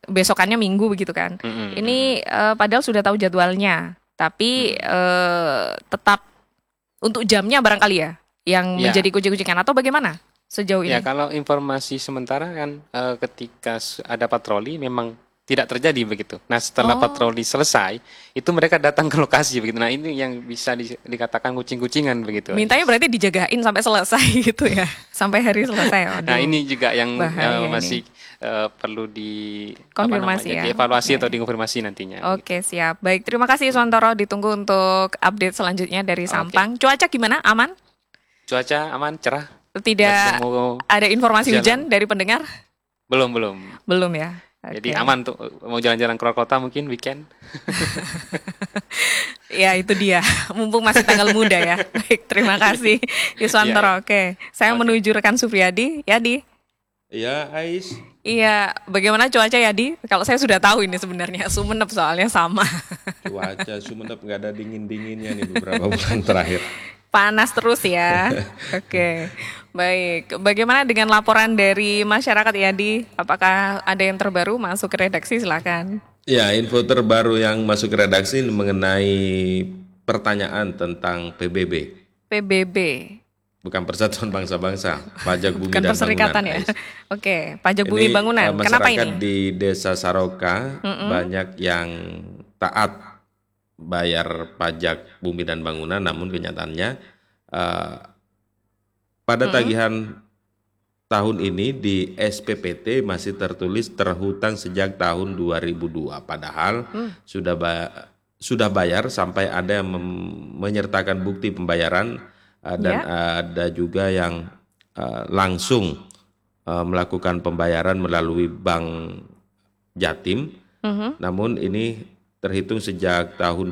besokannya Minggu begitu kan. Ini padahal sudah tahu jadwalnya, tapi tetap untuk jamnya barangkali ya yang Ya, menjadi kucing-kucingan atau bagaimana sejauh ya ini? kalau informasi sementara kan ketika ada patroli memang tidak terjadi begitu. Nah, setelah Oh, patroli selesai, itu mereka datang ke lokasi begitu. Nah, ini yang bisa dikatakan kucing-kucingan begitu, mintanya Ais. berarti dijagain sampai selesai gitu ya, sampai hari selesai. Nah, Aduh, ini juga yang bahaya ini. masih perlu apa Konfirmasi namanya ya. dievaluasi atau Oke. dikonfirmasi nantinya begitu. Oke, siap. Baik, terima kasih Swantoro. Ditunggu untuk update selanjutnya dari Oke. Sampang. Cuaca gimana? Aman? Cuaca aman, cerah. Tidak Belum mau ada informasi jalan. hujan dari pendengar? Belum, belum. Belum ya. Jadi Oke. aman tuh mau jalan-jalan keluar kota mungkin weekend. Ya, itu dia. Mumpung masih tanggal muda ya. Baik, terima kasih Iya, iya. Yuswantoro. Oke, saya Oke. menuju rekan Supriyadi. Yadi. Ya, Ais, Iya, bagaimana cuaca Yadi? Kalau saya sudah tahu ini sebenarnya Sumenep soalnya sama. cuaca Sumenep nggak ada dingin-dinginnya nih beberapa bulan terakhir. Panas terus ya. Oke. Baik, bagaimana dengan laporan dari masyarakat Yadi? Apakah ada yang terbaru masuk ke redaksi? Silakan. Ya, info terbaru yang masuk ke redaksi mengenai pertanyaan tentang PBB, PBB, bukan Persatuan Bangsa-Bangsa, pajak bumi bukan dan bangunan, perserikatan ya. Ais. Oke, pajak bumi Ini bangunan. Kenapa masyarakat ini? di Desa Saroka banyak yang taat bayar pajak bumi dan bangunan, namun kenyataannya eh, pada tagihan tahun ini di SPPT masih tertulis terhutang sejak tahun 2002, padahal sudah bayar sampai ada yang menyertakan bukti pembayaran dan Ya. ada juga yang langsung melakukan pembayaran melalui Bank Jatim. Namun ini terhitung sejak tahun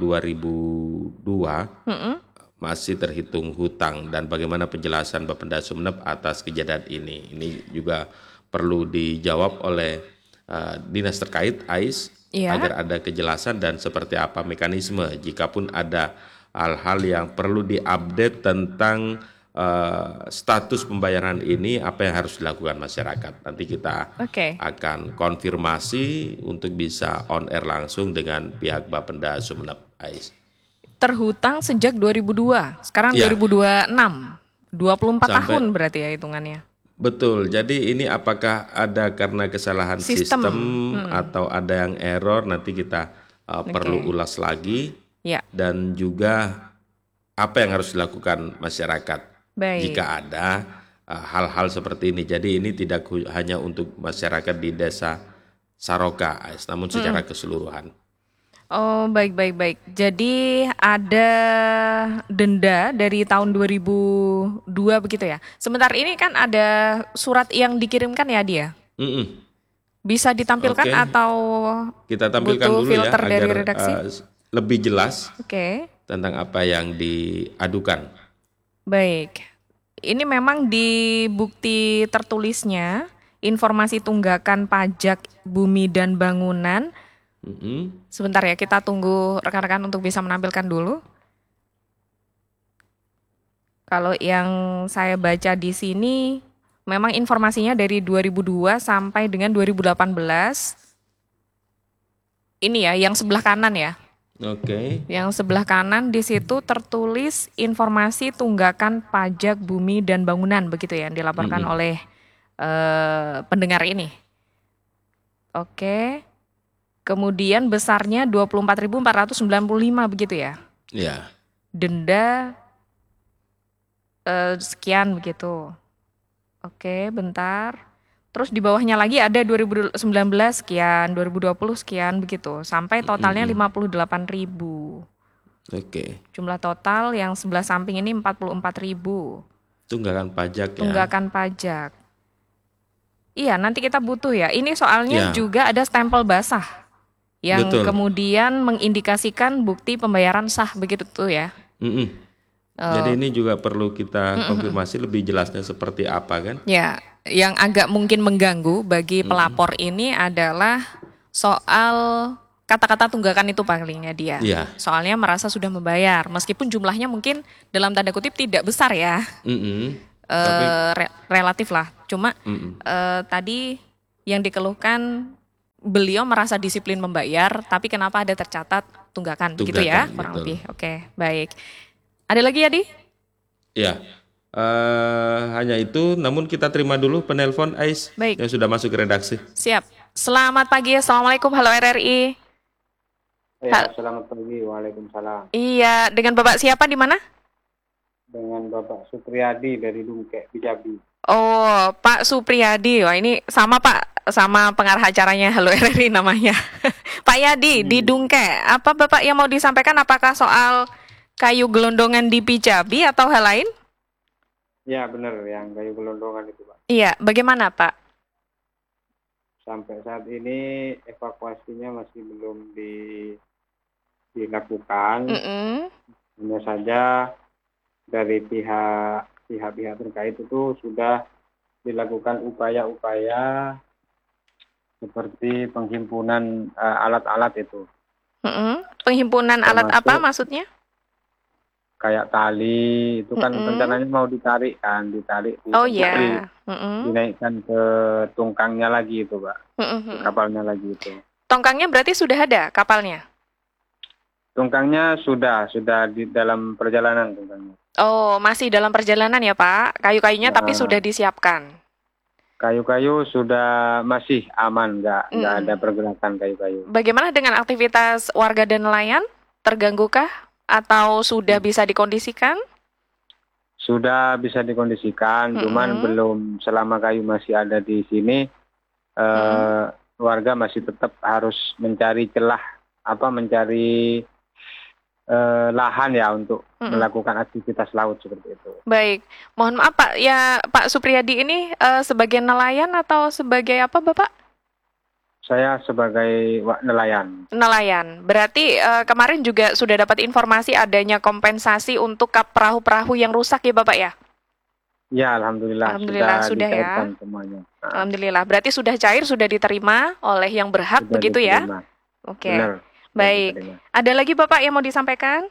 2002 masih terhitung hutang, dan bagaimana penjelasan Bapenda Sumeneb atas kejadian ini. Ini juga perlu dijawab oleh dinas terkait AIS Iya. agar ada kejelasan dan seperti apa mekanisme jikapun ada hal-hal yang perlu diupdate tentang status pembayaran ini, apa yang harus dilakukan masyarakat. Nanti kita Oke. akan konfirmasi untuk bisa on air langsung dengan pihak Bapenda Sumeneb AIS. Terhutang sejak 2002. Sekarang Ya, 2026. 24 sampai tahun berarti ya hitungannya. betul. Jadi ini apakah ada karena kesalahan Sistem. sistem atau ada yang error, nanti kita perlu Oke. ulas lagi, Ya, dan juga apa yang harus dilakukan masyarakat baik. jika ada hal-hal seperti ini. Jadi ini tidak hanya untuk masyarakat di Desa Saroka, AIS, namun secara keseluruhan. Oh, baik, baik, baik. Jadi ada denda dari tahun 2002 begitu ya. Sebentar ini kan ada surat yang dikirimkan ya dia. Mm-mm. Bisa ditampilkan Oke, atau kita tampilkan butuh dulu ya filter dari agar redaksi? lebih jelas Oke, tentang apa yang diadukan. baik. Ini memang di bukti tertulisnya informasi tunggakan pajak bumi dan bangunan. Mm-mm. Sebentar ya, kita tunggu rekan-rekan untuk bisa menampilkan dulu. Kalau yang saya baca di sini, memang informasinya dari 2002 sampai dengan 2018. Ini ya, yang sebelah kanan ya. Oke. Yang sebelah kanan di situ tertulis informasi tunggakan pajak bumi dan bangunan, begitu ya, yang dilaporkan Mm-mm. oleh pendengar ini. Oke. Kemudian besarnya 24.495 begitu ya. Ya. Denda sekian begitu. Oke, bentar. Terus di bawahnya lagi ada 2019 sekian, 2020 sekian begitu. Sampai totalnya Mm-mm. 58.000. Oke. Jumlah total yang sebelah samping ini 44.000. Tunggakan pajak ya. Tunggakan pajak. Iya, nanti kita butuh ya. Ini soalnya Ya, juga ada stempel basah yang betul. kemudian mengindikasikan bukti pembayaran sah begitu tuh ya. Mm-mm. Jadi ini juga perlu kita konfirmasi lebih jelasnya seperti apa kan? Ya, yang agak mungkin mengganggu bagi pelapor ini adalah soal kata-kata tunggakan itu palingnya dia. Iya. Soalnya merasa sudah membayar, meskipun jumlahnya mungkin dalam tanda kutip tidak besar ya, Mm-mm. Tapi relatif lah. Cuma mm-mm. tadi yang dikeluhkan beliau merasa disiplin membayar, tapi kenapa ada tercatat tunggakan, begitu ya, Tunggakan, kurang betul. lebih. Oke, baik. Ada lagi ya, Di? Ya, hanya itu. Namun kita terima dulu penelpon Ais Baik, yang sudah masuk ke redaksi. siap. Selamat pagi, Assalamualaikum, halo RRI. Ya, selamat pagi. Waalaikumsalam. Iya, dengan Bapak siapa di mana? Dengan Bapak Supriyadi dari Dungkek, Jambi. Oh, Pak Supriyadi. Wah, ini sama Pak, sama pengarah acaranya Halo RRI namanya. Pak Yadi di Dungkek. Apa Bapak yang mau disampaikan? Apakah soal kayu gelondongan di Pijabi atau hal lain? Ya, benar, yang kayu gelondongan itu, Pak. Iya, bagaimana Pak? Sampai saat ini evakuasinya masih belum dilakukan. Hanya saja dari pihak-pihak terkait itu sudah dilakukan upaya-upaya seperti penghimpunan alat-alat itu. Penghimpunan alat Termasuk apa maksudnya? kayak tali itu kan rencananya mau ditarik Oh ya. dinaikkan ke tungkangnya lagi itu, Pak, ke kapalnya lagi itu. Tongkangnya berarti sudah ada kapalnya? Tungkangnya sudah di dalam perjalanan tungkangnya. Oh, masih dalam perjalanan ya Pak. Kayu-kayunya tapi sudah disiapkan. Kayu-kayu sudah masih aman, nggak ada pergerakan kayu-kayu. Bagaimana dengan aktivitas warga dan nelayan? Terganggukah atau sudah bisa dikondisikan? Sudah bisa dikondisikan, cuman belum, selama kayu masih ada di sini, warga masih tetap harus mencari celah, mencari lahan ya untuk melakukan aktivitas laut seperti itu. Baik, mohon maaf Pak, ya Pak Supriyadi ini sebagai nelayan atau sebagai apa Bapak? Saya sebagai nelayan. Nelayan, berarti kemarin juga sudah dapat informasi adanya kompensasi untuk perahu-perahu yang rusak ya Bapak ya? Ya, alhamdulillah Sudah ya. dicairkan semuanya. Alhamdulillah, berarti sudah cair, sudah diterima oleh yang berhak, Sudah begitu diterima. ya? Oke, Benar. baik. Diterima. Ada lagi Bapak yang mau disampaikan?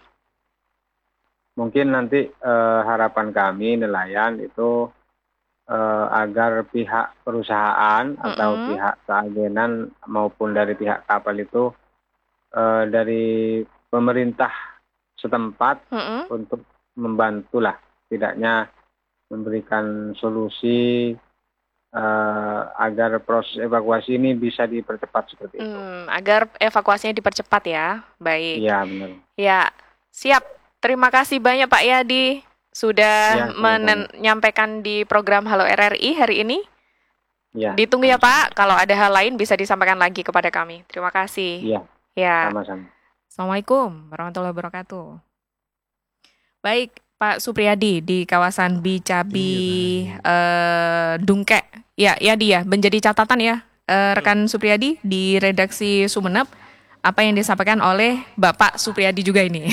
Mungkin nanti harapan kami nelayan itu agar pihak perusahaan atau pihak keagenan maupun dari pihak kapal itu dari pemerintah setempat untuk membantulah, tidaknya memberikan solusi agar proses evakuasi ini bisa dipercepat seperti itu. Agar evakuasinya dipercepat ya. Baik. Iya, benar. Ya, siap. Terima kasih banyak Pak Yadi sudah Ya, menyampaikan di program Halo RRI hari ini. Ya. Ditunggu ya Pak, kalau ada hal lain bisa disampaikan lagi kepada kami. Terima kasih. Iya. Ya. Sama-sama. Assalamualaikum warahmatullahi wabarakatuh. Baik, Pak Supriyadi di kawasan Pijabi Dungkek. Ya dia menjadi catatan ya rekan Supriyadi di redaksi Sumeneb apa yang disampaikan oleh Bapak Supriyadi juga ini.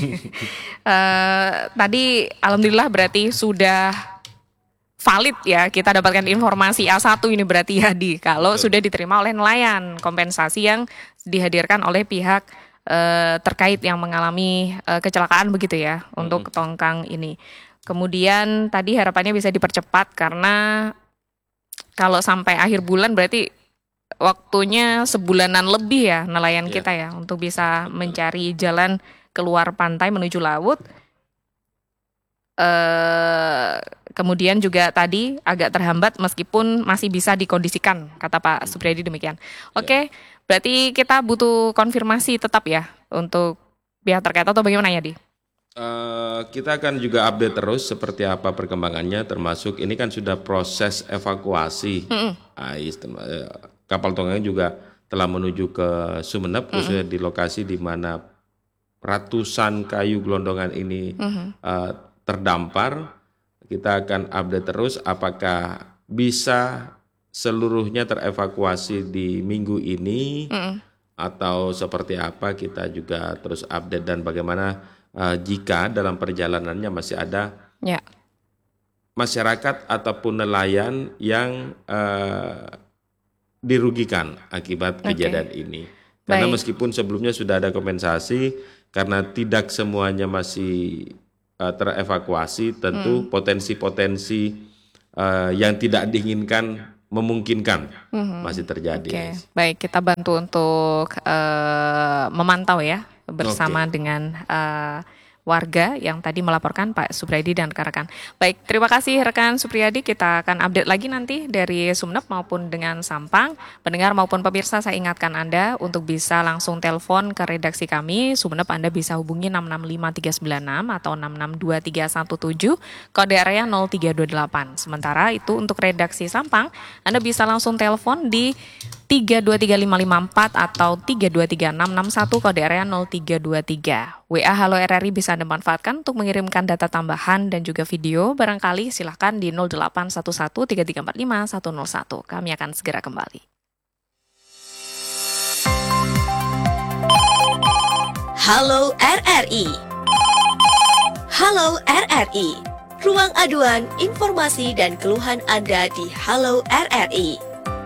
Tadi alhamdulillah berarti sudah valid ya, kita dapatkan informasi A1 ini berarti ya kalau sudah diterima oleh nelayan kompensasi yang dihadirkan oleh pihak terkait yang mengalami kecelakaan begitu ya untuk tongkang ini. Kemudian tadi harapannya bisa dipercepat karena kalau sampai akhir bulan berarti waktunya sebulanan lebih ya nelayan kita ya untuk bisa mencari jalan keluar pantai menuju laut. Kemudian juga tadi agak terhambat meskipun masih bisa dikondisikan, kata Pak Supriyadi demikian. Oke, berarti kita butuh konfirmasi tetap ya untuk pihak terkait atau bagaimana ya, Di? Kita akan juga update terus seperti apa perkembangannya, termasuk ini kan sudah proses evakuasi. Kapal tongkang juga telah menuju ke Sumeneb, khususnya di lokasi di mana ratusan kayu gelondongan ini terdampar. Kita akan update terus apakah bisa seluruhnya terevakuasi di minggu ini atau seperti apa, kita juga terus update. Dan bagaimana jika dalam perjalanannya masih ada masyarakat ataupun nelayan yang dirugikan akibat kejadian ini. Karena meskipun sebelumnya sudah ada kompensasi, karena tidak semuanya masih terevakuasi, tentu potensi-potensi yang tidak diinginkan memungkinkan masih terjadi. Oke, baik, kita bantu untuk memantau ya bersama dengan warga yang tadi melaporkan Pak Supriyadi dan rekan-rekan. Baik, terima kasih rekan Supriyadi. Kita akan update lagi nanti dari Sumeneb maupun dengan Sampang. Pendengar maupun pemirsa, saya ingatkan Anda untuk bisa langsung telepon ke redaksi kami. Sumeneb Anda bisa hubungi 665396 atau 662317, kode area 0328. Sementara itu untuk redaksi Sampang, Anda bisa langsung telepon di 323554 atau 323661, kode area 0323. WA Halo RRI bisa Anda manfaatkan untuk mengirimkan data tambahan dan juga video. Barangkali silahkan di 08113345 101. Kami akan segera kembali. Halo RRI. Halo RRI. Ruang aduan, informasi dan keluhan Anda di Halo RRI.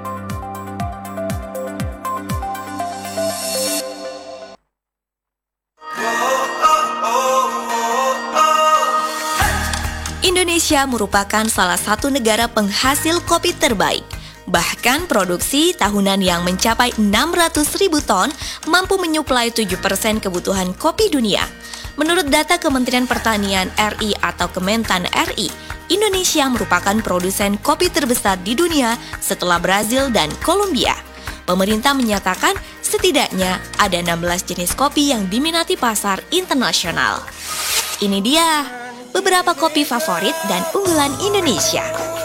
Indonesia merupakan salah satu negara penghasil kopi terbaik. Bahkan produksi tahunan yang mencapai 600.000 ton mampu menyuplai 7% kebutuhan kopi dunia. Menurut data Kementerian Pertanian RI atau Kementan RI, Indonesia merupakan produsen kopi terbesar di dunia setelah Brazil dan Kolombia. Pemerintah menyatakan setidaknya ada 16 jenis kopi yang diminati pasar internasional. Ini dia beberapa kopi favorit dan unggulan Indonesia.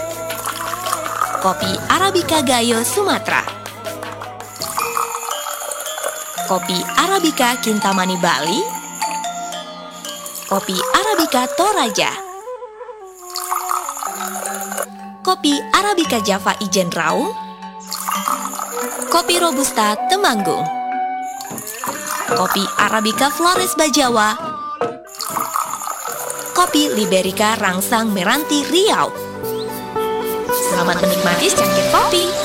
Kopi Arabica Gayo Sumatera, kopi Arabica Kintamani Bali, kopi Arabica Toraja, kopi Arabica Java Ijen Raung, kopi Robusta Temanggung, kopi Arabica Flores Bajawa, kopi Liberica Rangsang Meranti Riau. Selamat menikmati secangkir kopi.